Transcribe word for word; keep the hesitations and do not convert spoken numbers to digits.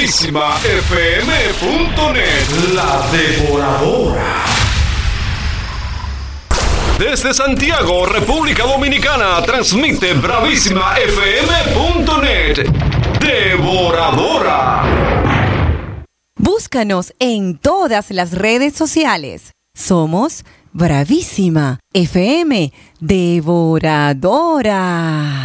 bravísima f m punto net. La Devoradora. Desde Santiago, República Dominicana, transmite bravísima f m punto net. Devoradora. Búscanos en todas las redes sociales. Somos Bravísima F M Devoradora.